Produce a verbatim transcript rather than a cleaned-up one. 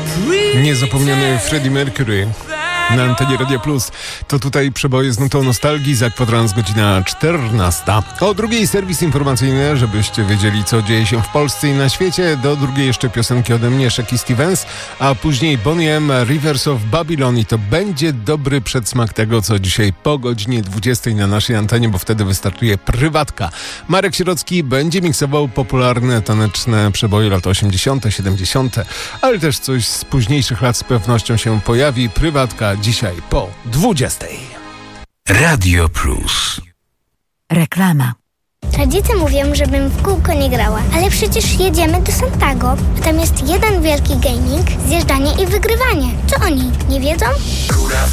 Niezapomniany Freddie Mercury na antenie Radia Plus. To tutaj przeboje z nutą nostalgii. Za kwadrans godzina czternasta. O drugiej serwis informacyjny, żebyście wiedzieli, co dzieje się w Polsce i na świecie. Do drugiej jeszcze piosenki ode mnie, Shaky Stevens, a później Boney M, Rivers of Babylon. I to będzie dobry przedsmak tego, co dzisiaj po godzinie dwudziestej na naszej antenie, bo wtedy wystartuje prywatka. Marek Sierocki będzie miksował popularne taneczne przeboje lat osiemdziesiąte, siedemdziesiąte, ale też coś z późniejszych lat z pewnością się pojawi. Prywatka dzisiaj po dwudziestej. Radio Plus. Reklama. Rodzice mówią, żebym w kółko nie grała, ale przecież jedziemy do Santago, a tam jest jeden wielki gaming, zjeżdżanie i wygrywanie. Co oni, nie wiedzą?